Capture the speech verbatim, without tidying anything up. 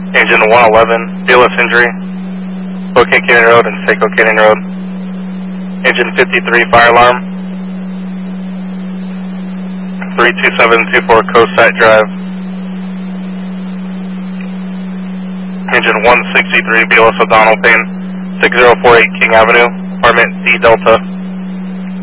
Engine one eleven, B L S injury, Spokane Canyon Road and Seco Canyon Road. Engine fifty-three, fire alarm. three two seven two four Coast Site Drive. Engine one sixty-three, B L S O'Donnell Payne, six zero four eight King Avenue, apartment D Delta.